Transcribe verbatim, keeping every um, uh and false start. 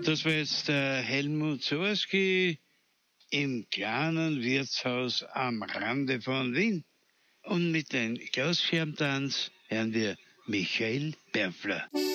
Das war jetzt der Helmut Sawatzki im kleinen Wirtshaus am Rande von Wien. Und mit dem Gaussschirmtanz hören wir Michael Berfler.